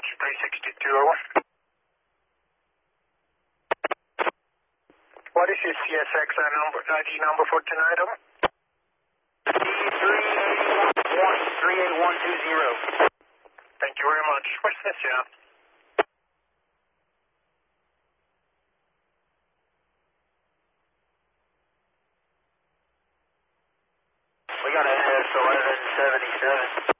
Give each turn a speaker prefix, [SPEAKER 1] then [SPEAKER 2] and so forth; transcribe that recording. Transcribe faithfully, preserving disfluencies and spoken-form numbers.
[SPEAKER 1] much. three sixty-two, over. What is your C S X number, I D number for tonight, over?
[SPEAKER 2] three eight one three eight one two zero.
[SPEAKER 1] Thank you very much. Where's this, yeah?
[SPEAKER 2] We got a S eleven seventy-seven.